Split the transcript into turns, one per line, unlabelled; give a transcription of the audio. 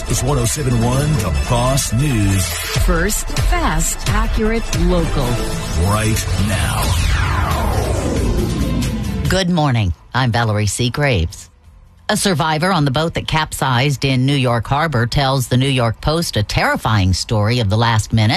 It's 107.1 The Boss News.
First, fast, accurate, local.
Right now.
Good morning. I'm Valerie C. Graves. A survivor on the boat that capsized in New York Harbor tells the New York Post a terrifying story of the last minute.